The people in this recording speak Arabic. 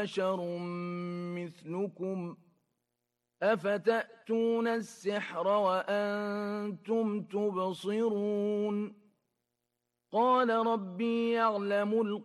بشر مثلكم أفتأتون السحر وأنتم تبصرون قال ربي يعلم